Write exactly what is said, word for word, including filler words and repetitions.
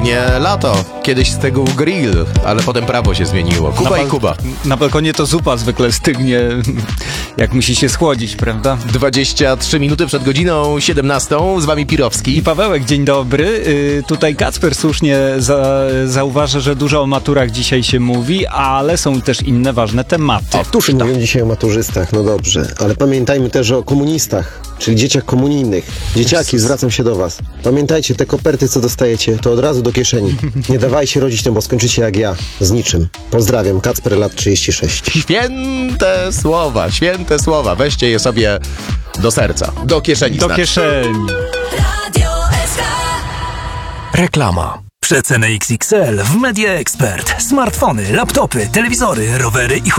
nie lato. Kiedyś stygł grill, ale potem prawo się zmieniło. Kuba Na i bal- Kuba. Na balkonie to zupa zwykle stygnie, jak musi się schłodzić, prawda? dwadzieścia trzy minuty przed godziną siedemnastą. Z wami Pirowski. I Pawełek, dzień dobry. Yy, tutaj Kacper słusznie za, zauważa, że dużo o maturach dzisiaj się mówi, ale są też inne ważne tematy. Otóż Wszyscy to. mówią dzisiaj o maturzystach, no dobrze, ale pamiętajmy też o komunistach, czyli dzieciach komunijnych. Dzieciaki, zwracam się do was. Pamiętajcie, te koperty, co dostajecie, to od razu do kieszeni. Nie dawajcie rodzicom, bo skończycie jak ja, z niczym. Pozdrawiam, Kacper, lat trzydzieści sześć. Święte słowa, święte słowa. Weźcie je sobie do serca, do kieszeni. Do znaczy. kieszeni. Reklama. Przeceny X X L w Media Expert. Smartfony, laptopy, telewizory, rowery i